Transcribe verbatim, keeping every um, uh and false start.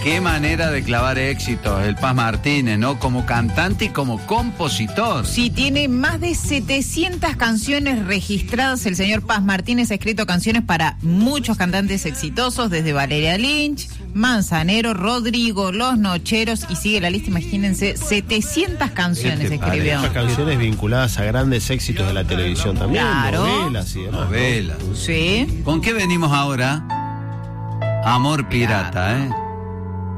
Qué manera de clavar éxitos el Paz Martínez, ¿no? Como cantante y como compositor. Sí, tiene más de setecientas canciones registradas. El señor Paz Martínez ha escrito canciones para muchos cantantes exitosos, desde Valeria Lynch, Manzanero, Rodrigo, Los Nocheros, y sigue la lista, imagínense, setecientas canciones escribió. Muchas canciones vinculadas a grandes éxitos de la televisión también, claro. novelas y demás. Novelas. Sí. ¿Con qué venimos ahora? Amor pirata, ¿eh?